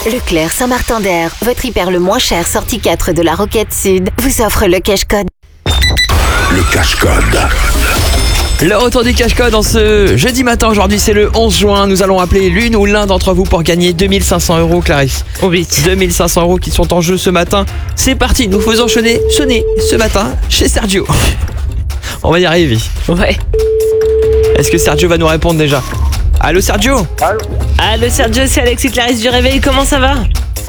Leclerc Saint-Martin-d'Air, votre hyper le moins cher sortie 4 de la Roquette Sud, vous offre le cash-code. Le cash-code. Le retour du cash-code en ce jeudi matin. Aujourd'hui, c'est le 11 juin. Nous allons appeler l'une ou l'un d'entre vous pour gagner 2500 €, Clarisse. Oh vite. 2500 € qui sont en jeu ce matin. C'est parti, nous faisons sonner ce matin chez Sergio. On va y arriver. Ouais. Est-ce que Sergio va nous répondre déjà? Allô Sergio? Allô Sergio, c'est Alexis Clarisse du Réveil, comment ça va?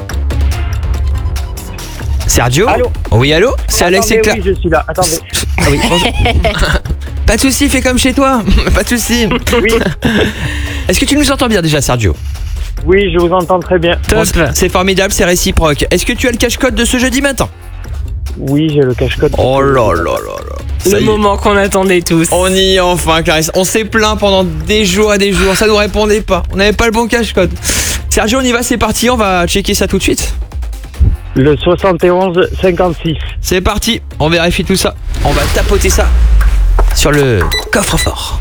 Sergio? Allô? Oui, allô? C'est Alexis Clarisse. Oui, je suis là. Attendez. Ah oui, bonjour. Pas de soucis, fais comme chez toi. Pas de soucis. Oui, Est-ce que tu nous entends bien déjà, Sergio? oui, je vous entends très bien. Bon, c'est formidable, c'est réciproque. Est-ce que tu as le cash-code de ce jeudi matin? Oui, j'ai le cache-code. Oh là là là là. Ça Le y est. moment qu'on attendait tous. On y est enfin, Clarisse. On s'est plaint pendant des jours et des jours. Ça nous répondait pas. On n'avait pas le bon cache-code. Sergio, on y va, c'est parti. On va checker ça tout de suite. Le 71 56. C'est parti. On vérifie tout ça. On va tapoter ça sur le coffre-fort.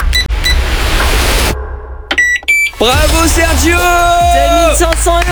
Bravo, Sergio! 2500 €.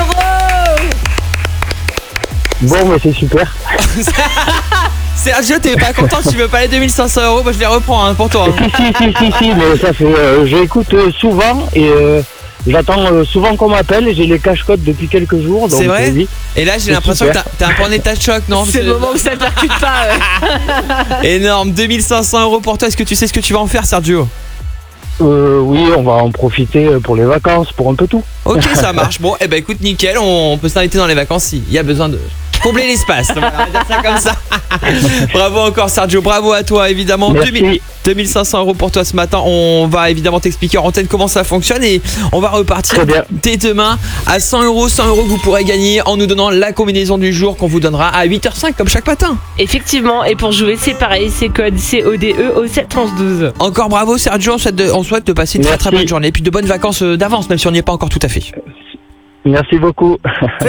Bon, mais c'est super. Sergio, t'es pas content? Tu veux pas les 2500 €? Moi, je les reprends pour toi. Si, mais ça fait. J'écoute souvent et j'attends souvent qu'on m'appelle et j'ai les cache-codes depuis quelques jours. Donc, C'est vrai? oui. Et là, j'ai C'est l'impression super. que t'es un peu en état de choc, non? C'est le moment où ça percute pas. Énorme, 2500 € pour toi. Est-ce que tu sais ce que tu vas en faire, Sergio? Oui, on va en profiter pour les vacances, pour un peu tout. Ok, ça marche. Bon, eh ben écoute, nickel, on peut s'inviter dans les vacances s'il y a besoin de combler l'espace. Voilà, on va dire ça comme ça. Bravo encore, Sergio, bravo à toi, évidemment. Merci. 2500 € pour toi ce matin. On va évidemment t'expliquer en antenne comment ça fonctionne et on va repartir Très bien. dès demain à 100 €. 100 € que vous pourrez gagner en nous donnant la combinaison du jour qu'on vous donnera à 8h05 comme chaque matin. Effectivement, et pour jouer, c'est pareil, c'est code CODE au 71112. Encore bravo, Sergio. On souhaite de passer une très très Merci. bonne journée et puis de bonnes vacances d'avance, même si on n'y est pas encore tout à fait. Merci beaucoup.